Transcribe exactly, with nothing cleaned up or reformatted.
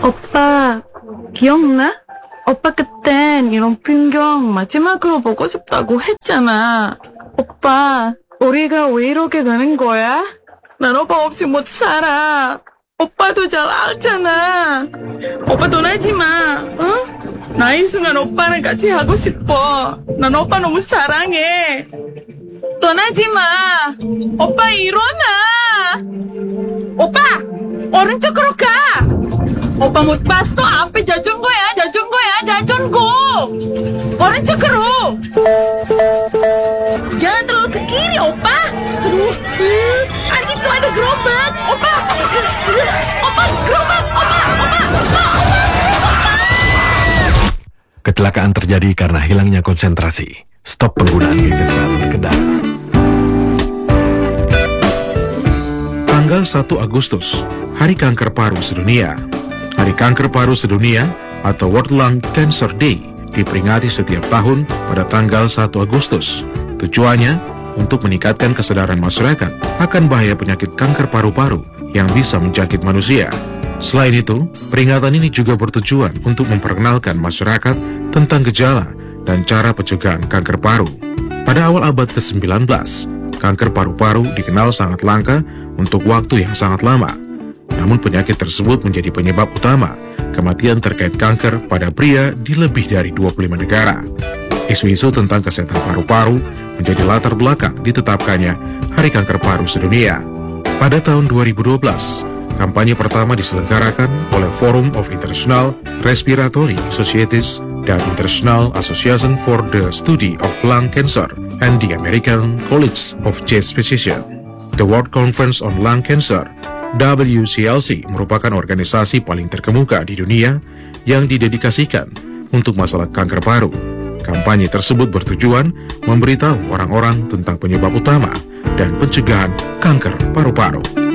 오빠, 기억나? 오빠 그땐 이런 풍경 마지막으로 보고 싶다고 했잖아. 오빠, 우리가 왜 이렇게 되는 거야? 난 오빠 없이 못 살아. 오빠도 잘 알잖아. 오빠 떠나지 마, 응? 나 이 순간 오빠랑 같이 하고 싶어. 난 오빠 너무 사랑해. 떠나지 마. 오빠 일어나. 오빠, 오른쪽으로 가. 오빠 못 봤어? 앞에 자전거야, 자전거야, 자전거. 오른쪽으로. Jangan terlalu ke kiri, opa. Aduh, ah itu ada gerobak, opa. Opa, gerobak, opa, opa, opa, opa. Kecelakaan terjadi karena hilangnya konsentrasi. Stop penggunaan gadget saat berkendara. Tanggal satu Agustus, Hari Kanker Paru Sedunia. Hari Kanker Paru Sedunia atau World Lung Cancer Day diperingati setiap tahun pada tanggal satu Agustus. Tujuannya untuk meningkatkan kesadaran masyarakat akan bahaya penyakit kanker paru-paru yang bisa menjangkit manusia. Selain itu, peringatan ini juga bertujuan untuk memperkenalkan masyarakat tentang gejala dan cara pencegahan kanker paru. Pada awal abad ke sembilan belas, kanker paru-paru dikenal sangat langka untuk waktu yang sangat lama. Namun penyakit tersebut menjadi penyebab utama kematian terkait kanker pada pria di lebih dari dua puluh lima negara. Isu-isu tentang kesehatan paru-paru menjadi latar belakang ditetapkannya Hari Kanker Paru Sedunia. Pada tahun dua ribu dua belas, kampanye pertama diselenggarakan oleh Forum of International Respiratory Societies dan International Association for the Study of Lung Cancer and the American College of Chest Physicians. The World Conference on Lung Cancer W C L C merupakan organisasi paling terkemuka di dunia yang didedikasikan untuk masalah kanker paru. Kampanye tersebut bertujuan memberitahu orang-orang tentang penyebab utama dan pencegahan kanker paru-paru.